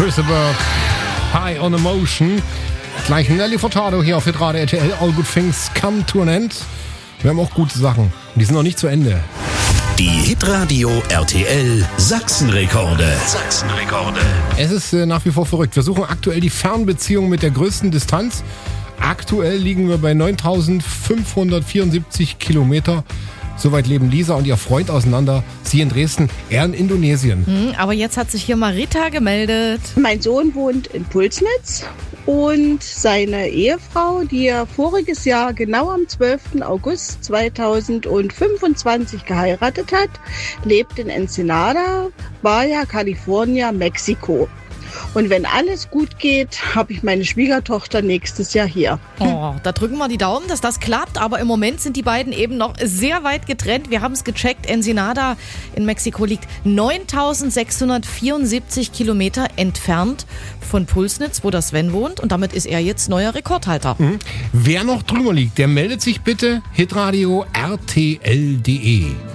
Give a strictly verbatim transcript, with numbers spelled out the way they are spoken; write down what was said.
Chris Burke, High on Emotion. Gleich Nelly Furtado hier auf Hitradio R T L. All good things come to an end. Wir haben auch gute Sachen. Und die sind noch nicht zu Ende. Die Hitradio R T L Sachsenrekorde. Sachsenrekorde. Es ist äh, nach wie vor verrückt. Wir suchen aktuell die Fernbeziehung mit der größten Distanz. Aktuell liegen wir bei neuntausendfünfhundertvierundsiebzig Kilometer. Soweit leben Lisa und ihr Freund auseinander. Sie in Dresden, er in Indonesien. Hm, aber jetzt hat sich hier Marita gemeldet. Mein Sohn wohnt in Pulsnitz und seine Ehefrau, die er voriges Jahr genau am zwölften August zweitausendfünfundzwanzig geheiratet hat, lebt in Ensenada, Baja California, Mexiko. Und wenn alles gut geht, habe ich meine Schwiegertochter nächstes Jahr hier. Oh, da drücken wir die Daumen, dass das klappt. Aber im Moment sind die beiden eben noch sehr weit getrennt. Wir haben es gecheckt. Ensenada in Mexiko liegt neuntausendsechshundertvierundsiebzig Kilometer entfernt von Pulsnitz, wo der Sven wohnt. Und damit ist er jetzt neuer Rekordhalter. Mhm. Wer noch drüber liegt, der meldet sich bitte hitradio R T L punkt de.